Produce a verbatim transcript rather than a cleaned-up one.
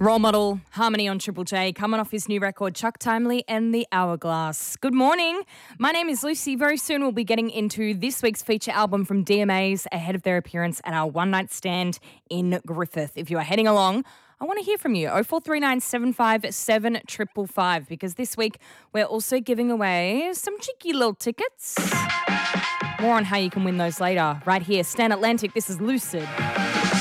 Role Model, Harmony on Triple J, coming off his new record, Chuck Timely and the Hourglass. Good morning. My name is Lucy. Very soon we'll be getting into this week's feature album from D M As ahead of their appearance at our one night stand in Griffith. If you are heading along, I want to hear from you. oh four three nine seven five seven five five five, because this week we're also giving away some cheeky little tickets. More on how you can win those later. Right here, Stan Atlantic, this is Lucid.